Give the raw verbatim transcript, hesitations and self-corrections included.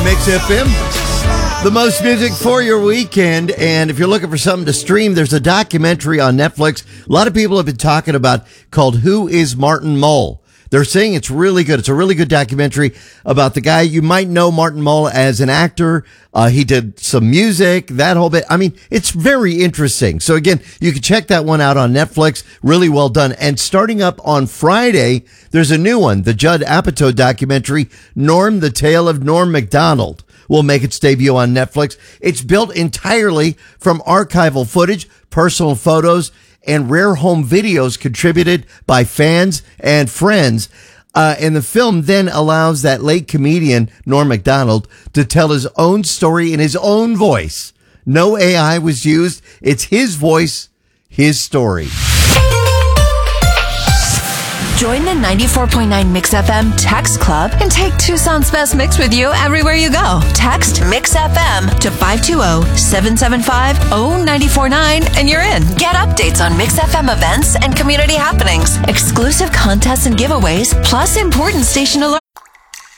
Mix F M. The most music for your weekend. And if you're looking for something to stream, there's a documentary on Netflix. A lot of people have been talking about called Who is Martin Mull? They're saying it's really good. It's a really good documentary about the guy. You might know Martin Mull as an actor. Uh, he did some music, that whole bit. I mean, it's very interesting. So again, you can check that one out on Netflix. Really well done. And starting up on Friday, there's a new one, the Judd Apatow documentary, Norm, the Tale of Norm Macdonald, will make its debut on Netflix. It's built entirely from archival footage, personal photos, and rare home videos contributed by fans and friends. Uh, and the film then allows that late comedian, Norm Macdonald, to tell his own story in his own voice. No A I was used. It's his voice, his story. Join the ninety-four point nine Mix F M Text Club and take Tucson's best mix with you everywhere you go. Text Mix F M to five two zero, seven seven five, zero nine four nine and you're in. Get updates on Mix F M events and community happenings, exclusive contests and giveaways, plus important station alerts.